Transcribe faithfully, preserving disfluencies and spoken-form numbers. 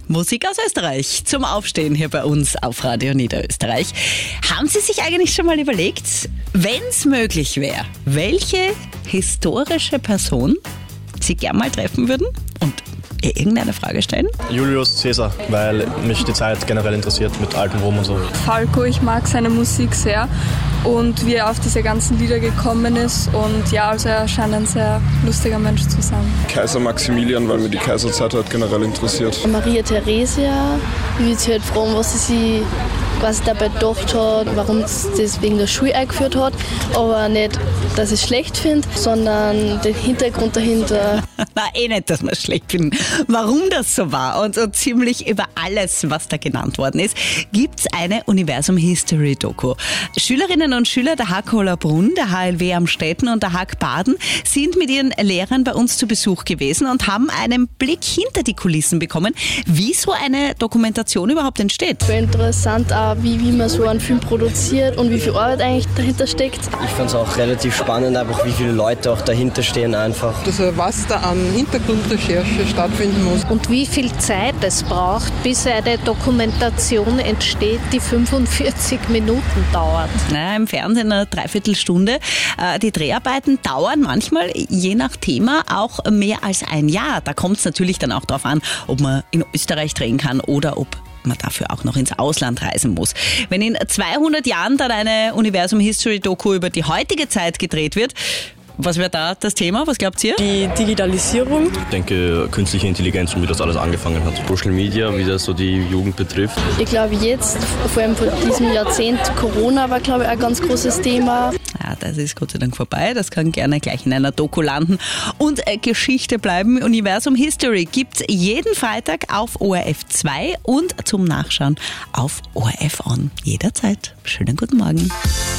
Musik aus Österreich zum Aufstehen hier bei uns auf Radio Niederösterreich. Haben Sie sich eigentlich schon mal überlegt, wenn es möglich wäre, welche historische Person Sie gern mal treffen würden und ihr irgendeine Frage stellen? Julius Caesar, weil mich die Zeit generell interessiert mit altem Rom und so. Falco, ich mag seine Musik sehr und wie er auf diese ganzen Lieder gekommen ist und ja, also er scheint ein sehr lustiger Mensch zu sein. Kaiser Maximilian, weil mich die Kaiserzeit halt generell interessiert. Maria Theresia, ich würde sie halt fragen, was sie sich was sie dabei gedacht hat, warum sie das wegen der Schule eingeführt hat, aber nicht, dass ich es schlecht finde, sondern den Hintergrund dahinter. Na, eh nicht, dass wir es schlecht finden. Warum das so war und so ziemlich über alles, was da genannt worden ist, gibt es eine Universum-History-Doku. Schülerinnen und Schüler der H K Hollabrunn, der H L W Amstetten und der H K Baden sind mit ihren Lehrern bei uns zu Besuch gewesen und haben einen Blick hinter die Kulissen bekommen, wie so eine Dokumentation überhaupt entsteht. Voll interessant auch, wie, wie man so einen Film produziert und wie viel Arbeit eigentlich dahinter steckt. Ich fand es auch relativ spannend, einfach wie viele Leute auch dahinter stehen einfach. Also was da an Hintergrundrecherche stattfinden muss. Und wie viel Zeit es braucht, bis eine Dokumentation entsteht, die fünfundvierzig Minuten dauert. Na, im Fernsehen eine Dreiviertelstunde. Die Dreharbeiten dauern manchmal, je nach Thema, auch mehr als ein Jahr. Da kommt es natürlich dann auch darauf an, ob man in Österreich drehen kann oder ob man dafür auch noch ins Ausland reisen muss. Wenn in zweihundert Jahren dann eine Universum-History-Doku über die heutige Zeit gedreht wird, was wäre da das Thema? Was glaubt ihr? Die Digitalisierung. Ich denke, künstliche Intelligenz und wie das alles angefangen hat. Social Media, wie das so die Jugend betrifft. Ich glaube jetzt, vor allem vor diesem Jahrzehnt, Corona war glaube ich ein ganz großes Thema. Ja, das ist Gott sei Dank vorbei. Das kann gerne gleich in einer Doku landen und äh, Geschichte bleiben. Universum History gibt's jeden Freitag auf O R F zwei und zum Nachschauen auf O R F On. Jederzeit. Schönen guten Morgen.